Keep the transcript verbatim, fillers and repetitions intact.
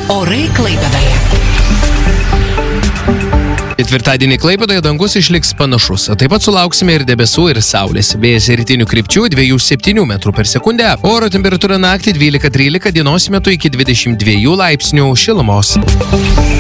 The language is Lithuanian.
Orai Klaipėdoje. Ketvirtadienį Klaipėdoje dangus išliks panašus. Taip pat sulauksime ir debesų, ir saulės. Vėjas rytinių krypčių dviejų septynių metrų per sekundę. Oro temperatūra naktį dvylika trylika, dienos metu iki dvidešimt dviejų laipsnių šilumos.